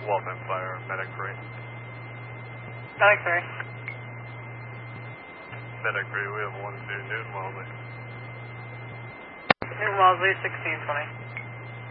Walton Fire, Medic 3. Medic 3. Medic 3, we have 1-2 Newton Wellesley. Newton Wellesley, 1620.